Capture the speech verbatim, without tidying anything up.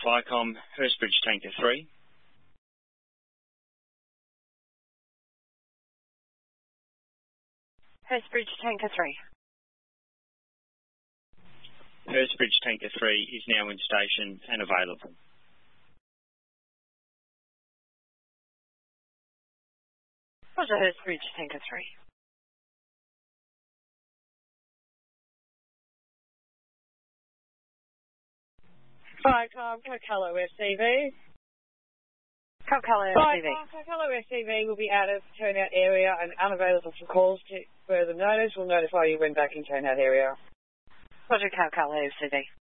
Vicom, Hurstbridge Tanker three. Hurstbridge Tanker three. Hurstbridge Tanker three is now in station and available. Roger, Hurstbridge Tanker three. Vicom, Cocollo S C V. Cocollo S C V. Vicom, Cocollo S C V will be out of turnout area and unavailable for calls to further notice. We'll notify you when back in turnout area. Roger, Cocollo S C V.